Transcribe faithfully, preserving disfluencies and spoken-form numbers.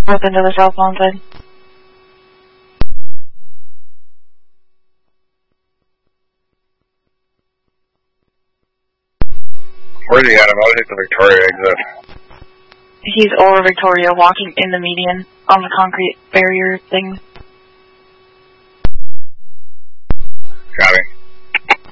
Open to the southbound side. Where's he at? I'm out at the Victoria exit. He's over Victoria, walking in the median on the concrete barrier thing. Got me.